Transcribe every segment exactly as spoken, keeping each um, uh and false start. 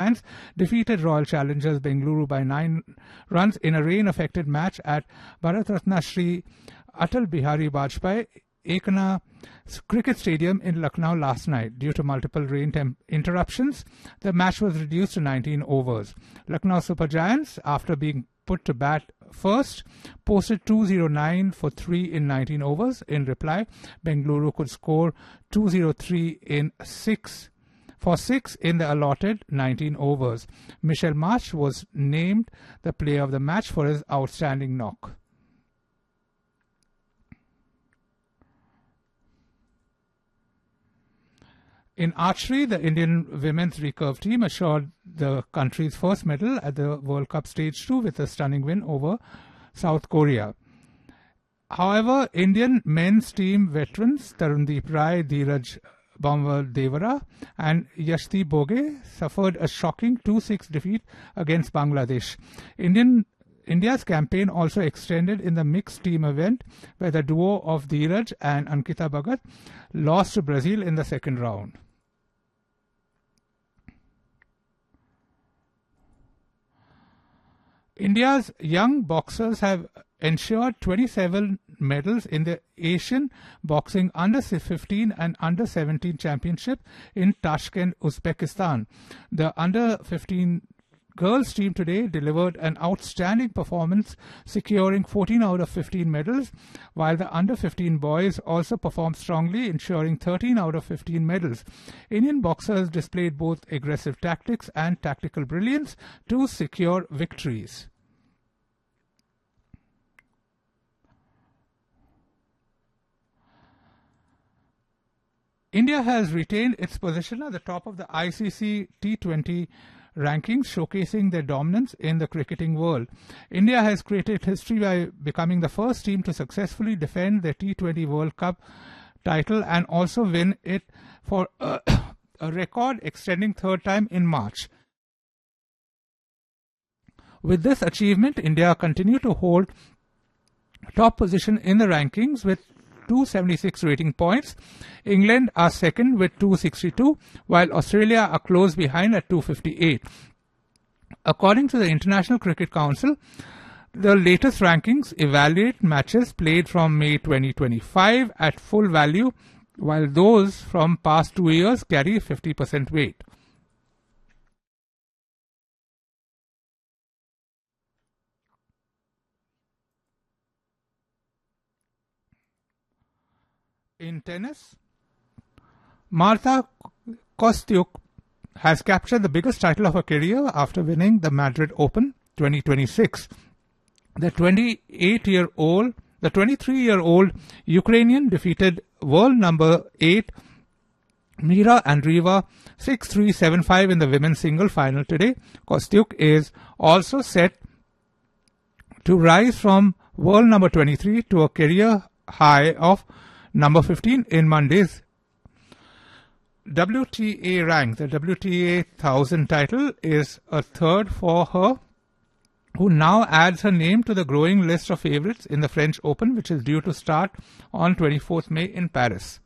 Giants defeated Royal Challengers Bengaluru by nine runs in a rain-affected match at Bharat Ratna Shri Atal Bihari Vajpayee Ekana Cricket Stadium in Lucknow last night. Due to multiple rain temp- interruptions, the match was reduced to nineteen overs. Lucknow Super Giants, after being put to bat first, posted two oh nine for three in nineteen overs. In reply, Bengaluru could score two oh three in six for six in the allotted nineteen overs. Michel March was named the player of the match for his outstanding knock. In archery, the Indian women's recurve team assured the country's first medal at the World Cup Stage two with a stunning win over South Korea. However, Indian men's team veterans Tarundeep Rai, Dheeraj Bamwal-Devara and Yashdeep Boge suffered a shocking two six defeat against Bangladesh. Indian India's campaign also extended in the mixed team event, where the duo of Dheeraj and Ankita Bhagat lost to Brazil in the second round. India's young boxers have ensured twenty-seven medals in the Asian Boxing Under fifteen and Under seventeen Championship in Tashkent, Uzbekistan. The Under fifteen girls team today delivered an outstanding performance, securing fourteen out of fifteen medals, while the Under fifteen boys also performed strongly, ensuring thirteen out of fifteen medals. Indian boxers displayed both aggressive tactics and tactical brilliance to secure victories. India has retained its position at the top of the I C C T twenty rankings, showcasing their dominance in the cricketing world. India has created history by becoming the first team to successfully defend the T twenty World Cup title and also win it for uh, a record extending third time in March. With this achievement, India continued to hold top position in the rankings with two hundred seventy-six rating points. England are second with two hundred sixty-two, while Australia are close behind at two hundred fifty-eight. According to the International Cricket Council, the latest rankings evaluate matches played from May twenty twenty-five at full value, while those from past two years carry fifty percent weight. In tennis, Marta Kostyuk has captured the biggest title of her career after winning the Madrid Open twenty twenty-six. The twenty-eight-year-old, the twenty-three-year-old Ukrainian defeated world number eight Mira Andreeva six three seven five in the women's single final today. Kostyuk is also set to rise from world number twenty-three to a career high of number fifteen in Monday's W T A rank. The W T A one thousand title is a third for her, who now adds her name to the growing list of favourites in the French Open, which is due to start on twenty-fourth May in Paris.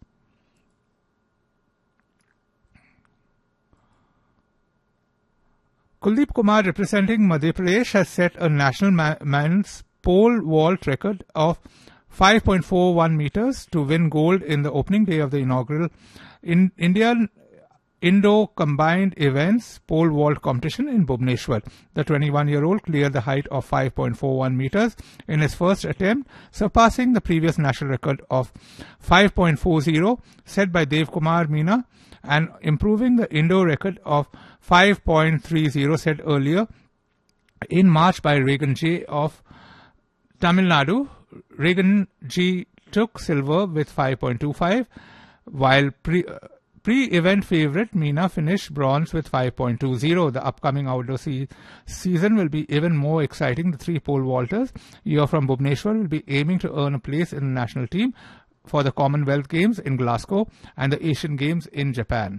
Kuldeep Kumar, representing Madhya Pradesh, has set a national ma- men's pole vault record of five point four one meters to win gold in the opening day of the inaugural in Indian Indo combined events pole vault competition in Bhubaneswar. The twenty-one-year-old cleared the height of five point four one meters in his first attempt, surpassing the previous national record of five point four zero set by Dev Kumar Meena and improving the Indo record of five point three zero set earlier in March by Regan J of Tamil Nadu. Regan G took silver with five point two five, while pre, uh, pre-event favourite Meena finished bronze with five point two zero. The upcoming outdoor se- season will be even more exciting. The three pole vaulters here from Bhubaneswar will be aiming to earn a place in the national team for the Commonwealth Games in Glasgow and the Asian Games in Japan.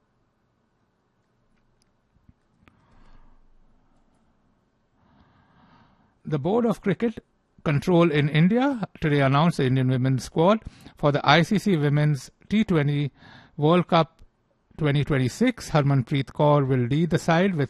The Board of Cricket Control in India today announced the Indian women's squad for the I C C Women's T twenty World Cup twenty twenty-six. Harmanpreet Kaur will lead the side with